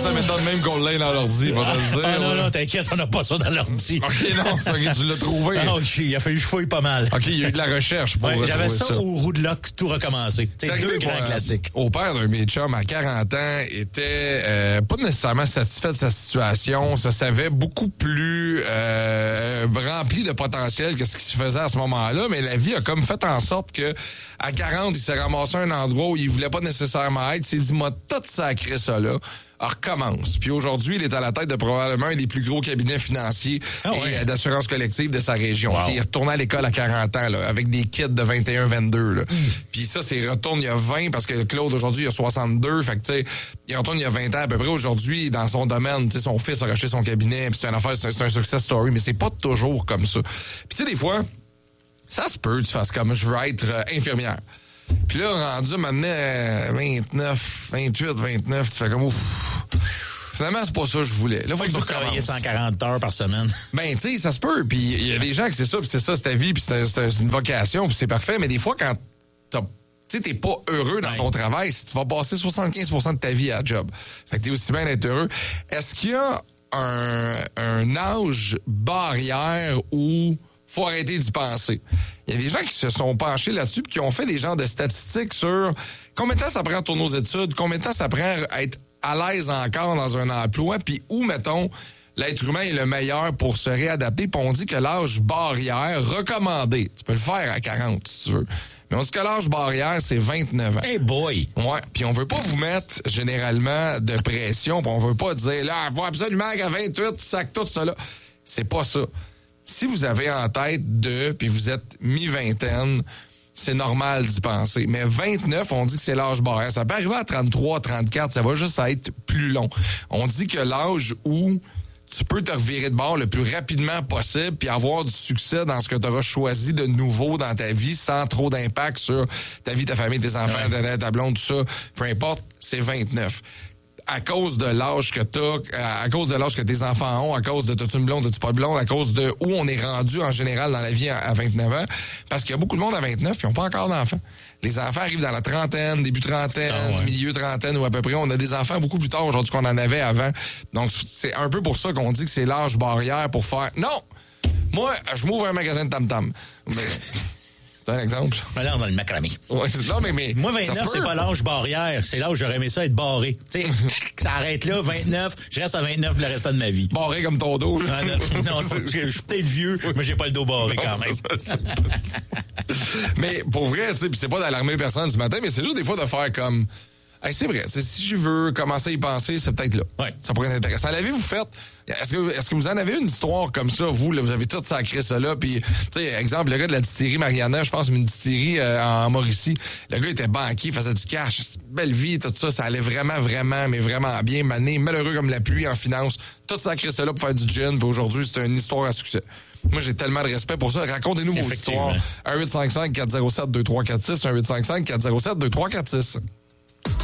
ça m'étonne même qu'on l'ait dans l'ordi, va te le dire. Ah non, t'inquiète, on n'a pas ça dans l'ordi. OK, non, c'est OK, tu l'as trouvé. Ah, OK, il a fallu que je fouille pas mal. OK, il y a eu de la recherche pour retrouver j'avais ça. ça au roue de lock, tout recommencé. C'est deux grands classiques. Au père d'un de mes chums à 40 ans était pas nécessairement satisfait de sa situation, se savait beaucoup plus rempli de potentiel que ce qui se faisait à ce moment-là, mais la vie a comme fait en sorte que à 40, il s'est ramassé à un endroit où il voulait pas nécessairement être. Il s'est dit, moi, tout sacré ça là. Recommence. Puis aujourd'hui, il est à la tête de probablement un des plus gros cabinets financiers et d'assurance collective de sa région. Wow. Il est retourné à l'école à 40 ans, là, avec des kids de 21, 22. Puis ça, c'est retourne il y a 20, parce que Claude, aujourd'hui, il a 62. Fait que, tu sais, il retourne il y a 20 ans à peu près. Aujourd'hui, dans son domaine, tu sais, son fils a racheté son cabinet. Puis c'est une affaire, c'est un success story. Mais c'est pas toujours comme ça. Puis tu sais, des fois, ça se peut, tu fasses comme, je veux être infirmière. Puis là, rendu maintenant 29, 28, 29, tu fais comme ouf. Finalement, c'est pas ça que je voulais. Là, faut que tu travailler 140 heures par semaine. Ben, tu sais, ça se peut. Puis il y a des gens que c'est ça, puis c'est ça, c'est ta vie, puis c'est une vocation, puis c'est parfait. Mais des fois, quand tu sais, t'es pas heureux dans ton travail, si tu vas passer 75% de ta vie à la job. Fait que t'es aussi bien d'être heureux. Est-ce qu'il y a un âge barrière où faut arrêter d'y penser? Il y a des gens qui se sont penchés là-dessus puis qui ont fait des genres de statistiques sur combien de temps ça prend à tourner aux études, combien de temps ça prend à être à l'aise encore dans un emploi, puis où, mettons, l'être humain est le meilleur pour se réadapter. Puis on dit que l'âge barrière recommandé, tu peux le faire à 40 si tu veux, mais on dit que l'âge barrière, c'est 29 ans. Hey boy! Ouais, puis on veut pas vous mettre généralement de pression, puis on veut pas dire, là, faut absolument qu'à 28, tu sacs tout ça là. C'est pas ça. Si vous avez en tête puis vous êtes mi-vingtaine, c'est normal d'y penser. Mais 29, on dit que c'est l'âge barrière. Ça peut arriver à 33, 34, ça va juste être plus long. On dit que l'âge où tu peux te revirer de bord le plus rapidement possible puis avoir du succès dans ce que tu auras choisi de nouveau dans ta vie sans trop d'impact sur ta vie, ta famille, tes enfants, ta blonde, tout ça, peu importe, c'est 29. À cause de l'âge que t'as, à cause de l'âge que tes enfants ont, à cause de t'as-tu une blonde, t'as-tu pas de blonde, à cause de où on est rendu en général dans la vie à 29 ans. Parce qu'il y a beaucoup de monde à 29 qui n'ont pas encore d'enfants. Les enfants arrivent dans la trentaine, début trentaine, milieu trentaine ou à peu près. On a des enfants beaucoup plus tard aujourd'hui qu'on en avait avant. Donc, c'est un peu pour ça qu'on dit que c'est l'âge barrière pour faire... Non! Moi, je m'ouvre un magasin de tam-tam. Mais... C'est un exemple. Mais là, on va le macramé. Ouais, non, mais moi, 29, c'est pas l'âge barrière. C'est là où j'aurais aimé ça être barré. Tu sais, ça arrête là, 29. Je reste à 29 le restant de ma vie. Barré comme ton dos. Ah, non, je suis peut-être vieux, mais j'ai pas le dos barré quand même. Mais pour vrai, tu sais, c'est pas d'alarmer personne ce matin, mais c'est juste des fois de faire comme... Hey, c'est vrai, si je veux commencer à y penser, c'est peut-être là. Ouais. Ça pourrait être intéressant. L'avez-vous fait? Est-ce que vous en avez une histoire comme ça, vous? Là, vous avez tout sacré ça là, puis, tu sais, exemple, le gars de la distillerie Mariana, je pense, une distillerie en Mauricie. Le gars était banquier, faisait du cash, belle vie, tout ça, ça allait vraiment, vraiment, mais vraiment bien. Mané, malheureux comme la pluie en finance, tout sacré ça là pour faire du gin, puis aujourd'hui, c'est une histoire à succès. Moi, j'ai tellement de respect pour ça. Racontez-nous vos histoires. 1-855-407-2346, 1-855-407-2346.